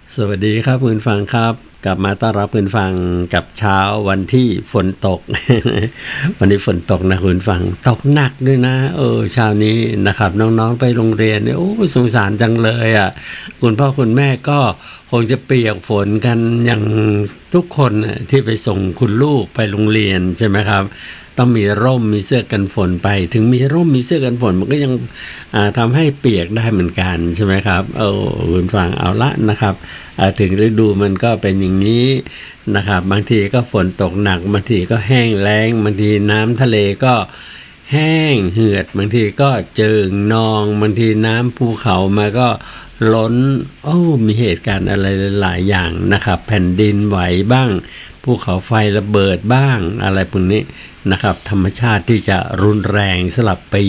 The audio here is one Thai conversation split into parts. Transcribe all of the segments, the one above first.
สวัสดีครับคุณฟังครับกลับมาต้อนรับคุณฟังกับเช้าวันที่ฝนตก วันนี้ฝนตกนะคุณฟังตกหนักด้วยนะเช้านี้นะครับน้องๆไปโรงเรียนเนี่ยโอ้สงสารจังเลยอ่ะคุณพ่อคุณแม่ก็คงจะเปียกฝนกันอย่างทุกคนที่ไปส่งคุณลูกไปโรงเรียนใช่ไหมครับต้องมีร่มมีเสื้อกันฝนไปถึงมีร่มมีเสื้อกันฝนมันก็ยังทำให้เปียกได้เหมือนกันใช่ไหมครับคุณฟังเอาละนะครับถึงฤดูมันก็เป็นอย่างนี้นะครับบางทีก็ฝนตกหนักบางทีก็แห้งแล้งบางทีน้ำทะเลก็แห้งเหือดบางทีก็เจิ่งนองบางทีน้ำภูเขามาก็ล้นมีเหตุการณ์อะไรหลายอย่างนะครับแผ่นดินไหวบ้างภูเขาไฟระเบิดบ้างอะไรพวกนี้นะครับธรรมชาติที่จะรุนแรงสลับปี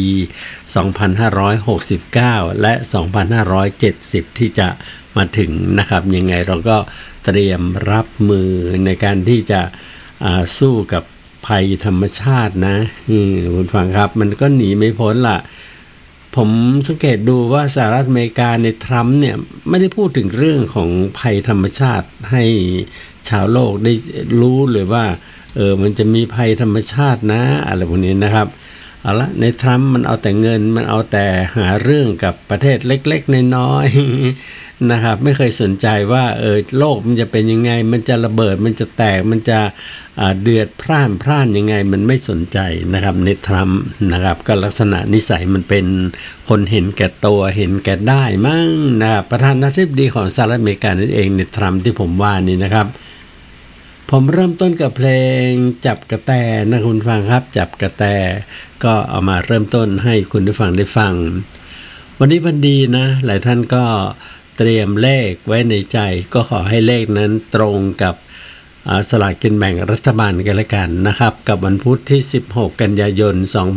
2569และ2570ที่จะมาถึงนะครับยังไงเราก็เตรียมรับมือในการที่จะสู้กับภัยธรรมชาตินะคุณฟังครับมันก็หนีไม่พ้นล่ะผมสังเกตดูว่าสหรัฐอเมริกาในทรัมป์เนี่ยไม่ได้พูดถึงเรื่องของภัยธรรมชาติให้ชาวโลกได้รู้เลยว่ามันจะมีภัยธรรมชาตินะอะไรพวกนี้นะครับเอาละในทรัมป์มันเอาแต่เงินมันเอาแต่หาเรื่องกับประเทศเล็กๆน้อยๆนะครับไม่เคยสนใจว่าโลกมันจะเป็นยังไงมันจะระเบิดมันจะแตกมันจะเดือดพร่านยังไงมันไม่สนใจนะครับในทรัมป์นะครับก็ลักษณะนิสัยมันเป็นคนเห็นแก่ตัวเห็นแก่ได้มั้งนะครับประธานาธิบดีของสหรัฐอเมริกานั่นเองในทรัมป์ที่ผมว่านี่นะครับผมเริ่มต้นกับเพลงจับกระแตนะคุณฟังครับจับกระแตก็เอามาเริ่มต้นให้คุณผู้ฟังได้ฟังวันนี้วันดีนะหลายท่านก็เตรียมเลขไว้ในใจก็ขอให้เลขนั้นตรงกับสลากกินแบ่งรัฐบาลกันละกันนะครับกับวันพุธที่16กันยายน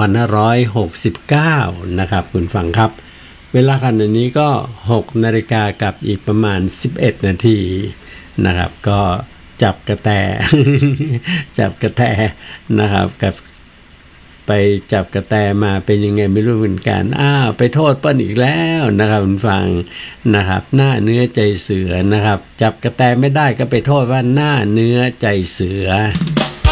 2569นะครับคุณฟังครับเวลาขณะนี้ก็6 นาฬิกากับอีกประมาณ11 นาทีนะครับก็จับกระแต จับกระแตนะครับกับไปจับกระแตมาเป็นยังไงไม่รู้เหมือนกันไปโทษเปิ้ลอีกแล้วนะครับคุณฟังนะครับหน้าเนื้อใจเสือนะครับจับกระแตไม่ได้ก็ไปโทษว่าหน้าเนื้อใจเสือ